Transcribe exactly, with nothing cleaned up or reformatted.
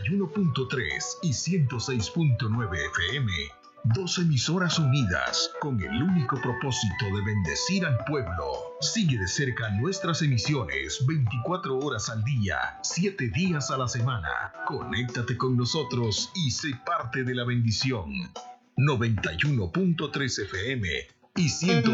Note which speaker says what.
Speaker 1: y uno punto tres y ciento seis punto nueve F M. Dos emisoras unidas con el único propósito de bendecir al pueblo. Sigue de cerca nuestras emisiones veinticuatro horas al día, siete días a la semana. Conéctate con nosotros y sé parte de la bendición. noventa y uno punto tres F M y ciento